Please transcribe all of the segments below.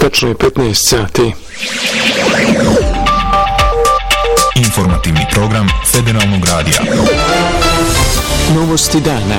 Tačno je 15 sati. Informativni program Federalnog radija. Novosti dana.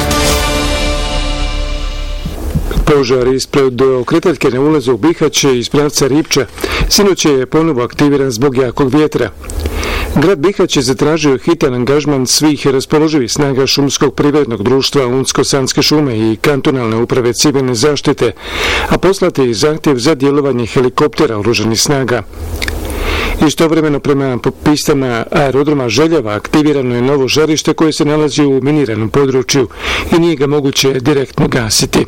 Požar ispred okretaljke na ulazu u Bihać iz pravca Ripča sinoć je ponovo aktiviran zbog jakog vjetra. Grad Bihać je zatražio hitan angažman svih raspoloživih snaga šumskog privrednog društva Unsko-Sanske šume i kantonalne uprave civilne zaštite, a poslati je zahtjev za djelovanje helikoptera oružanih snaga. Istovremeno prema pistama aerodroma Željava aktivirano je novo žarište koje se nalazi u miniranom području i nije ga moguće direktno gasiti.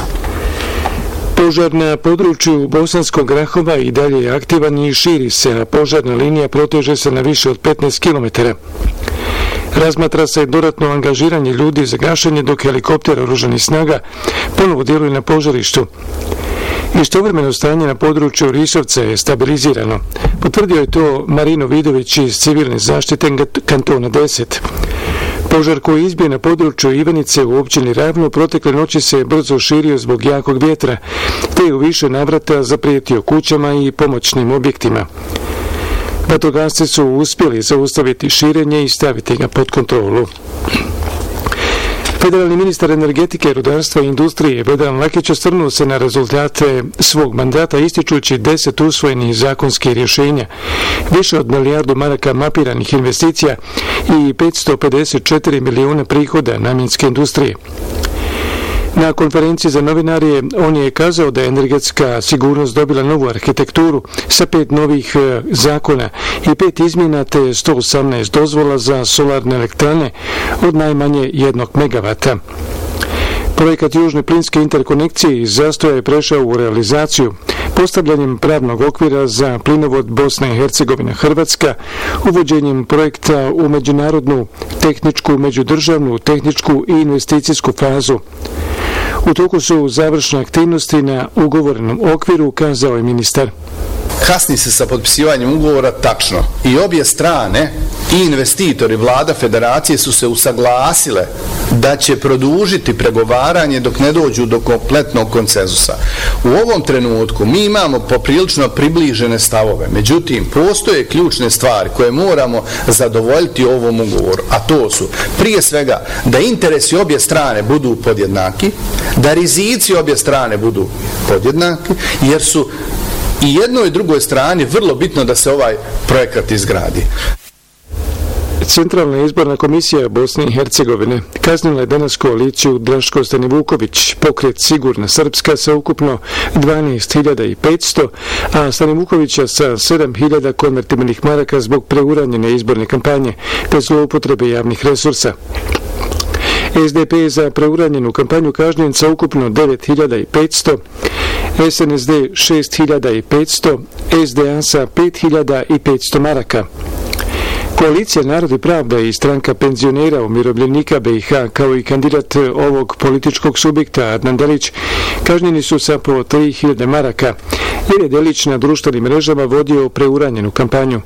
Požar na području Bosanskog Grahova i dalje je aktivan i širi se, a požarna linija proteže se na više od 15 km. Razmatra se dodatno angažiranje ljudi za gašenje dok helikopter oružanih snaga ponovo djeluje na požarištu. Istovremeno stanje na području Risovca je stabilizirano. Potvrdio je to Marino Vidović iz civilne zaštite kantona 10. Požar koji je izbio na području Ivanice u općini Ravno protekle noći se brzo širio zbog jakog vjetra, te je u više navrata zaprijetio kućama i pomoćnim objektima. Vatrogasci su uspjeli zaustaviti širenje i staviti ga pod kontrolu. Federalni ministar energetike, rudarstva i industrije Vedran Lakić osvrnuo se na rezultate svog mandata ističući 10 usvojenih zakonskih rješenja, više od milijardu maraka mapiranih investicija i 554 milijuna prihoda namjenske industrije. Na konferenciji za novinare on je kazao da je energetska sigurnost dobila novu arhitekturu sa 5 novih zakona i 5 izmjena te 118 dozvola za solarne elektrane od najmanje 1 megavata. Projekat Južne plinske interkonekcije iz zastoja je prešao u realizaciju postavljanjem pravnog okvira za plinovod Bosna i Hercegovina Hrvatska, uvođenjem projekta u međunarodnu tehničku, međudržavnu, tehničku i investicijsku fazu. U toku su završne aktivnosti na ugovorenom okviru, kazao je ministar. Kasni se sa potpisivanjem ugovora, tačno. I obje strane, i investitori, vlada federacije su se usaglasile da će produžiti pregovaranje dok ne dođu do kompletnog konsenzusa. U ovom trenutku mi imamo poprilično približene stavove, međutim, postoje ključne stvari koje moramo zadovoljiti ovom ugovoru, a to su prije svega da interesi obje strane budu podjednaki, da rizici obje strane budu podjednaki, jer su i jednoj i drugoj strani vrlo bitno da se ovaj projekat izgradi. Centralna izborna komisija Bosne i Hercegovine kaznila je danas koaliciju Draško-Stanivuković, pokret Sigurna Srpska sa ukupno 12.500, a Stanivukovića sa 7.000 konvertibilnih maraka zbog preuranjene izborne kampanje te zloupotrebe javnih resursa. SDP je za preuranjenu kampanju kažnjen sa ukupno 9.500, SNSD 6.500, SDA sa 5.500 maraka. Koalicija Narod i pravda i stranka penzionera umirovljenika BiH kao i kandidat ovog političkog subjekta Adnan Delić kažnjeni su sa po 3.000 maraka jer je Delić na društvenim mrežama vodio preuranjenu kampanju.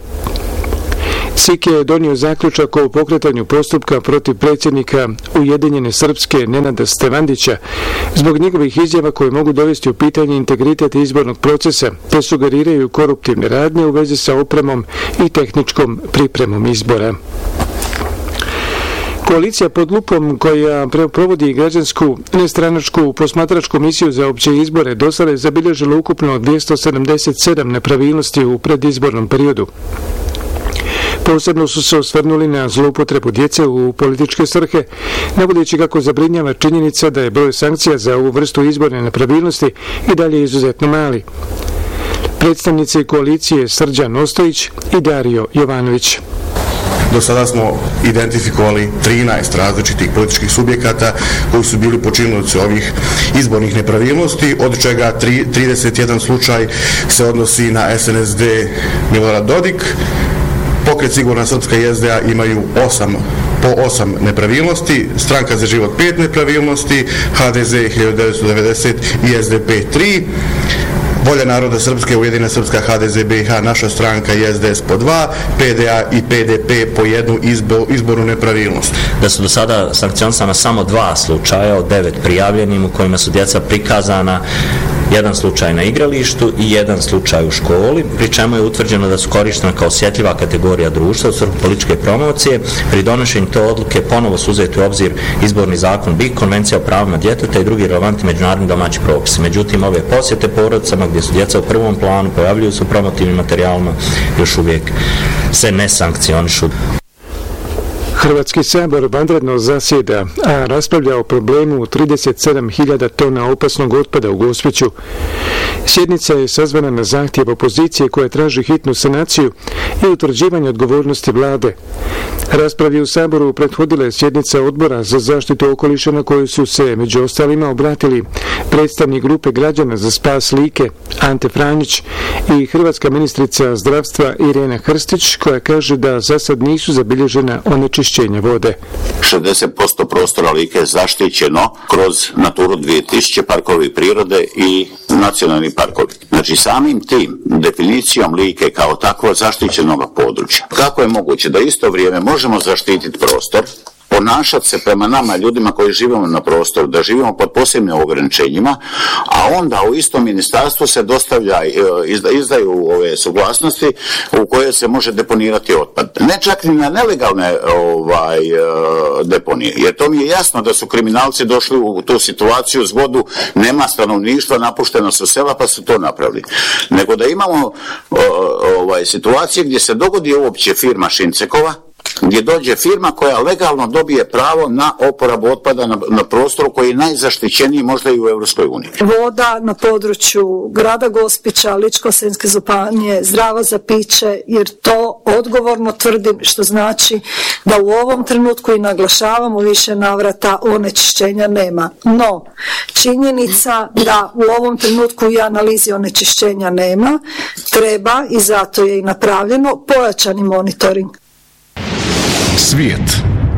SIK je donio zaključak o pokretanju postupka protiv predsjednika Ujedinjene Srpske Nenada Stevandića zbog njegovih izjava koje mogu dovesti u pitanje integritet izbornog procesa te sugeriraju koruptivne radnje u vezi sa opremom i tehničkom pripremom izbora. Koalicija pod lupom koja provodi građansku nestranačku posmatračku misiju za opće izbore do sada je zabilježila ukupno 277 nepravilnosti u predizbornom periodu. Posebno su se osvrnuli na zloupotrebu djece u političke svrhe, navodeći kako zabrinjava činjenica da je broj sankcija za ovu vrstu izborne nepravilnosti i dalje izuzetno mali. Predstavnici koalicije Srđan Ostojić i Dario Jovanović. Do sada smo identifikovali 13 različitih političkih subjekata koji su bili počinioci ovih izbornih nepravilnosti, od čega 31 slučaj se odnosi na SNSD Milorad Dodik. Pokret Sigurna Srpska i SDA imaju po 8 nepravilnosti, Stranka za život 5 nepravilnosti, HDZ 1990 i SDP 3, Volja naroda Srpske, Ujedinjena Srpska, HDZ BiH, naša stranka i SDS po 2, PDA i PDP po 1 izbornu nepravilnost. Da su do sada sankcionisana samo 2 slučaja od 9 prijavljenim u kojima su djeca prikazana jedan slučaj na igralištu i jedan slučaj u školi, pri čemu je utvrđeno da su korištena kao osjetljiva kategorija društva u svrhu političke promocije. Pri donošenju te odluke ponovo su uzeti u obzir izborni zakon BiH, konvencija o pravima djeteta i drugi relevantni međunarodni domaći propisi. Međutim, ove posjete porodicama gdje su djeca u prvom planu, pojavljuju se u promotivnim materijalima, još uvijek se ne sankcionišu. Hrvatski sabor vanredno zasjeda, a raspravlja o problemu 37.000 tona opasnog otpada u Gospiću. Sjednica je sazvana na zahtjev opozicije koja traži hitnu sanaciju i utvrđivanje odgovornosti vlade. Raspravi u saboru prethodila je sjednica odbora za zaštitu okoliša na koju su se među ostalima obratili predstavnik grupe građana za spas Like Ante Franjić i hrvatska ministrica zdravstva Irena Hrstić koja kaže da za sad nisu zabilježena onečišćenja vode. 60% prostora Like je zaštićeno kroz Naturu 2000 parkovi prirode i nacionalni parkovi. Znači samim tim definicijom Like kao takvo zaštićenog područja. Kako je moguće da isto vrijeme možemo zaštititi prostor, ponašati se prema nama ljudima koji živimo na prostoru, da živimo pod posebnim ograničenjima, a onda u istom ministarstvu se izdaju ove suglasnosti u koje se može deponirati otpad. Ne čak ni na nelegalne deponije, jer to mi je jasno da su kriminalci došli u tu situaciju zgodu, nema stanovništva, napušteno su sela pa su to napravili. Nego da imamo situacije gdje se dogodi uopće firma Šincekova, gdje dođe firma koja legalno dobije pravo na oporabu otpada na prostoru koji je najzaštićeniji možda i u Europskoj uniji. Voda na području grada Gospića, Ličko-senjske županije, zdrava za piće, jer to odgovorno tvrdim, što znači da u ovom trenutku i naglašavamo više navrata onečišćenja nema. No, činjenica da u ovom trenutku i analizi onečišćenja nema, treba i zato je i napravljeno pojačani monitoring. Svijet.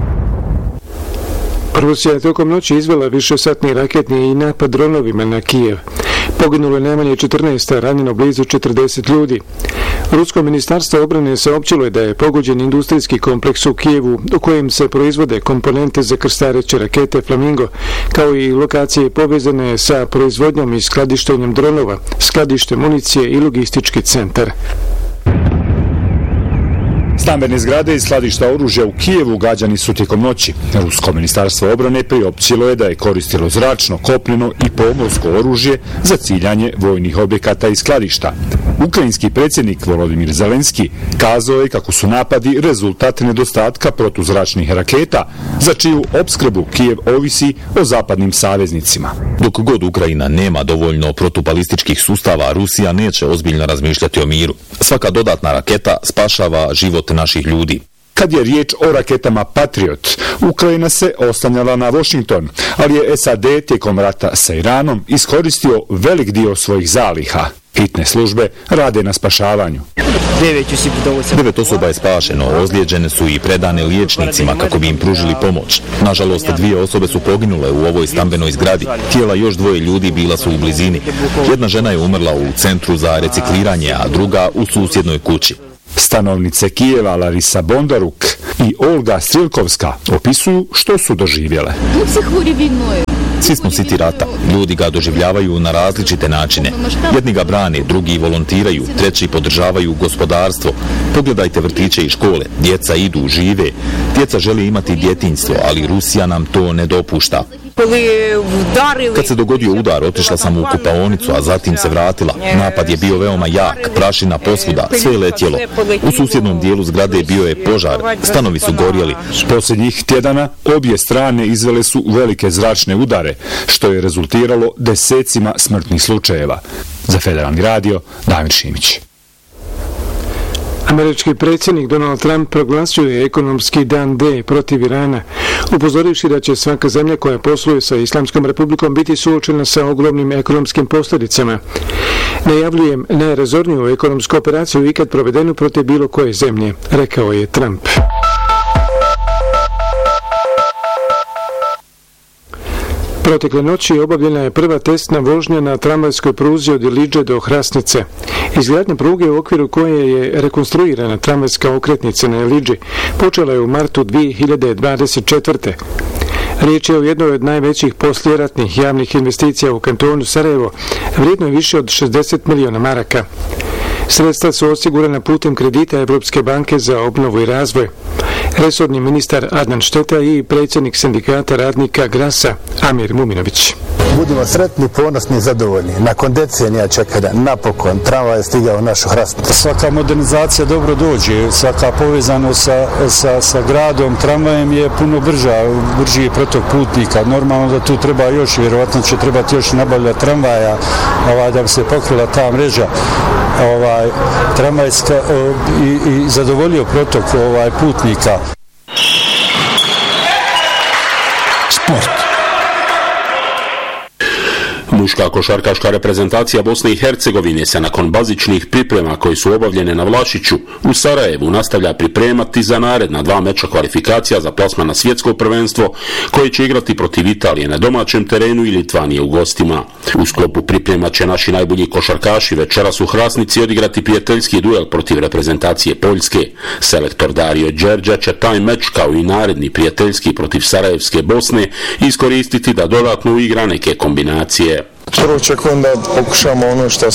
Rusija je tokom noći izvela višesatni raketni i napad dronovima na Kijev. Poginulo je najmanje 14, a ranjeno blizu 40 ljudi. Rusko ministarstvo obrane saopćilo je da je pogođen industrijski kompleks u Kijevu u kojem se proizvode komponente za krstareće rakete Flamingo, kao i lokacije povezane sa proizvodnjom i skladištenjem dronova, skladište municije i logistički centar. Stambene zgrade i skladišta oružja u Kijevu gađani su tijekom noći. Rusko ministarstvo obrane priopćilo je da je koristilo zračno, kopneno i pomorsko oružje za ciljanje vojnih objekata i skladišta. Ukrajinski predsjednik Volodimir Zelenski kazao je kako su napadi rezultat nedostatka protuzračnih raketa, za čiju opskrbu Kijev ovisi o zapadnim saveznicima. Dok god Ukrajina nema dovoljno protubalističkih sustava, Rusija neće ozbiljno razmišljati o miru. Svaka dodatna raketa spašava život naših ljudi. Kad je riječ o raketama Patriot, Ukrajina se oslanjala na Washington, ali je SAD tijekom rata sa Iranom iskoristio velik dio svojih zaliha. Hitne službe rade na spašavanju. 9 osoba je spašeno, ozlijeđene su i predane liječnicima kako bi im pružili pomoć. Nažalost, 2 osobe su poginule u ovoj stambenoj zgradi. Tijela još 2 ljudi bila su u blizini. Jedna žena je umrla u centru za recikliranje, a druga u susjednoj kući. Stanovnice Kijeva Larisa Bondaruk i Olga Strilkovska opisuju što su doživjele. Svi smo siti rata. Ljudi ga doživljavaju na različite načine. Jedni ga brane, drugi volontiraju, treći podržavaju gospodarstvo. Pogledajte vrtiće i škole. Djeca idu, žive. Djeca žele imati djetinjstvo, ali Rusija nam to ne dopušta. Kad se dogodio udar, otišla sam u kupaonicu, a zatim se vratila. Napad je bio veoma jak, prašina posvuda, sve je letjelo. U susjednom dijelu zgrade bio je požar, stanovi su gorjeli. Posljednjih tjedana obje strane izvele su velike zračne udare, što je rezultiralo desecima smrtnih slučajeva. Za Federalni radio, Damir Šimić. Američki predsjednik Donald Trump proglasio je ekonomski dan D protiv Irana, upozorivši da će svaka zemlja koja posluje sa Islamskom republikom biti suočena sa ogromnim ekonomskim posljedicama. Najavljujem najrazorniju ekonomsku operaciju ikad provedenu protiv bilo koje zemlje, rekao je Trump. Protekle noći obavljena je prva testna vožnja na tramvajskoj pruzi od Ilidže do Hrasnice. Izgradnja pruge u okviru koje je rekonstruirana tramvajska okretnica na Ilidži počela je u martu 2024. Riječ je o jednoj od najvećih poslijeratnih javnih investicija u kantonu Sarajevo, vrijedno je više od 60 miliona maraka. Sredstva su osigurana putem kredita Evropske banke za obnovu i razvoj. Resorni ministar Adnan Šteta i predsjednik sindikata radnika Grasa Amir Muminović. Budimo sretni, ponosni i zadovoljni. Nakon decenija čekanja, napokon, tramvaj je stigao u našu Hrasnu. Svaka modernizacija dobro dođe, svaka povezanost sa gradom, tramvajem je puno brži je protok putnika. Normalno da tu treba još, vjerovatno će trebati još nabavljati tramvaja da bi se pokrila ta mreža tramvajska i zadovoljio protok putnika. Sport. Muška košarkaška reprezentacija Bosne i Hercegovine se nakon bazičnih priprema koje su obavljene na Vlašiću u Sarajevu nastavlja pripremati za naredna 2 meča kvalifikacija za plasman na svjetsko prvenstvo koje će igrati protiv Italije na domaćem terenu i Litvanije u gostima. U sklopu priprema će naši najbolji košarkaši večeras u Hrasnici odigrati prijateljski duel protiv reprezentacije Poljske. Selektor Dario Đerđa će taj meč kao i naredni prijateljski protiv Sarajevske Bosne iskoristiti da dodatno uigra neke kombinacije. Prvo očekujem da pokušamo ono što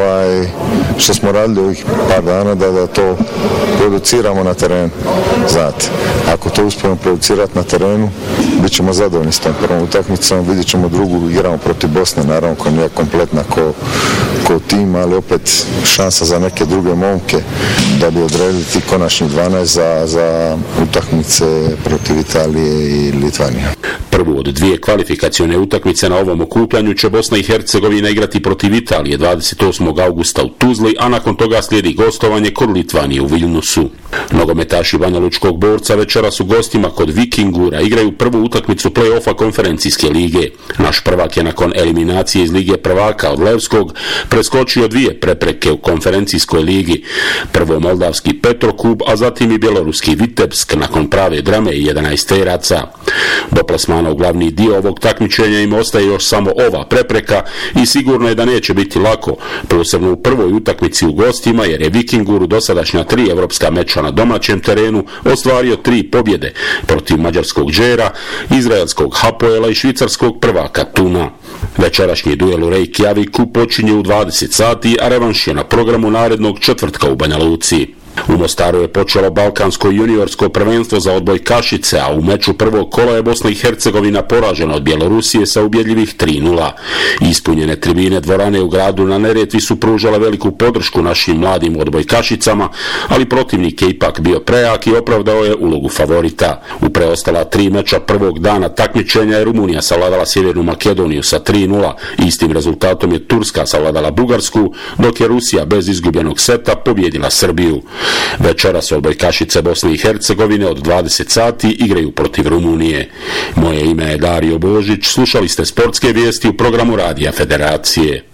smo radili ovih par dana, da to produciramo na terenu. Znate, ako to uspijemo producirati na terenu, bit ćemo zadovoljni s tom prvom utakmicom, vidjet ćemo drugu, igramo protiv Bosne, naravno koja nije kompletna ko tim, ali opet šansa za neke druge momke da bi odredili ti konačni 12 za utakmice protiv Italije i Litvanije. Prvu od 2 kvalifikacione utakmice na ovom okupljanju će Bosna i Hercegovina igrati protiv Italije 28. augusta u Tuzli, a nakon toga slijedi gostovanje kod Litvanije u Vilnusu. Nogometaši Banja Lučkog Borca večeras u gostima kod Vikingura igraju prvu utakmicu play-offa konferencijske lige. Naš prvak je nakon eliminacije iz Lige prvaka od Levskog preskočio 2 prepreke u konferencijskoj ligi. Prvo moldavski Petrokub, a zatim i bjeloruski Vitebsk nakon prave drame 11-teraca. Do plasmana u glavni dio ovog takmičenja im ostaje još samo ova prepreka i sigurno je da neće biti lako, posebno u prvoj utakmici u gostima, jer je Vikingur u dosadašnja 3 evropska meča na domaćem terenu ostvario 3 pobjede protiv mađarskog Džera, izraelskog Hapoela i švicarskog prvaka Tuna. Večerašnji duel u Reykjaviku počinje u 20 sati, a revanš je na programu narednog četvrtka u Banja Luci. U Mostaru je počelo balkansko juniorsko prvenstvo za odbojkašice, a u meču prvog kola je Bosna i Hercegovina poražena od Bjelorusije sa ubjedljivih 3:0. Ispunjene tribine dvorane u gradu na Neretvi su pružale veliku podršku našim mladim odbojkašicama, ali protivnik je ipak bio prejak i opravdao je ulogu favorita. U preostala 3 meča prvog dana takmičenja je Rumunija savladala Sjevernu Makedoniju sa 3:0. Istim rezultatom je Turska savladala Bugarsku, dok je Rusija bez izgubljenog seta pobjedila Srbiju. Večeras odbojkašice Bosne i Hercegovine od 20 sati igraju protiv Rumunije. Moje ime je Dario Božić, slušali ste sportske vijesti u programu Radija Federacije.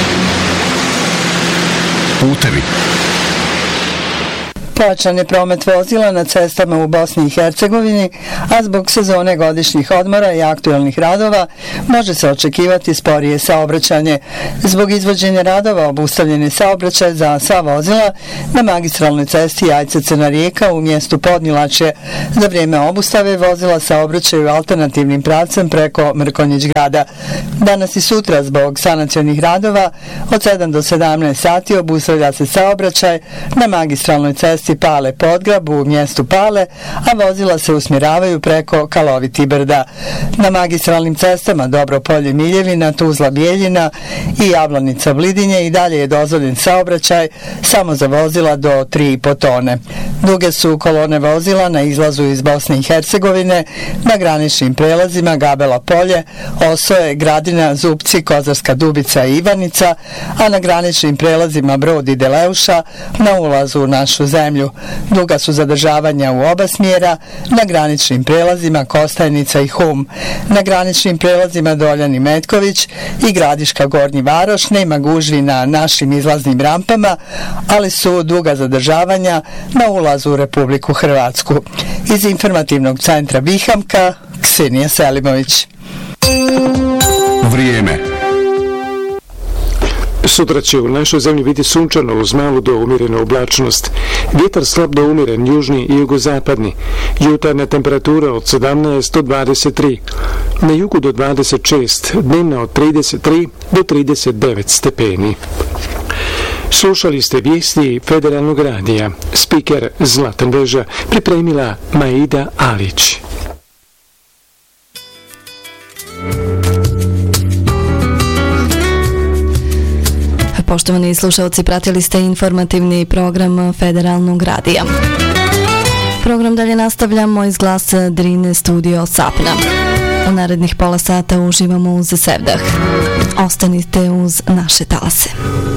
Putevi. Pojačan je promet vozila na cestama u Bosni i Hercegovini, a zbog sezone godišnjih odmora i aktualnih radova može se očekivati sporije saobraćanje. Zbog izvođenja radova obustavljen je saobraćaj za sva vozila na magistralnoj cesti Jajce-Crna Rijeka u mjestu Podnilačje. Za vrijeme obustave vozila saobraćaju alternativnim pravcem preko Mrkonjić grada. Danas i sutra zbog sanacionih radova od 7 do 17 sati obustavlja se saobraćaj na magistralnoj cesti Pale Podgrab u mjestu Pale, a vozila se usmjeravaju preko Kaloviti brda. Na magistralnim cestama Dobropolje Miljevina, Tuzla Bijeljina i Javlanica Vlidinje i dalje je dozvoljen saobraćaj samo za vozila do 3,5 tone. Duge su kolone vozila na izlazu iz Bosne i Hercegovine na graničnim prelazima Gabela Polje, Osoje, Gradina, Zupci, Kozarska Dubica i Ivanica, a na graničnim prelazima Brod i Deleuša na ulazu u našu zemlju. Duga su zadržavanja u oba smjera na graničnim prelazima Kostajnica i Hum. Na graničnim prelazima Doljan i Metković i Gradiška Gornji Varoš nema gužvi na našim izlaznim rampama, ali su duga zadržavanja na ulazu u Republiku Hrvatsku. Iz informativnog centra Bihamka, Ksenija Selimović. Vrijeme. Sutra će u našoj zemlji biti sunčano uz malu do umjerenu oblačnost. Vjetar slab do umjeren, južni i jugozapadni. Jutarnja temperatura od 17 do 23. Na jugu do 26, dnevna od 33 do 39 stepeni. Slušali ste vijesti Federalnog radija. Spiker Zlatan Veža, pripremila Maida Alić. Poštovani slušalci, pratili ste informativni program Federalnog radija. Program dalje nastavljamo iz glasa Drine studio Sapna. U narednih pola sata uživamo uz Sevdah. Ostanite uz naše talase.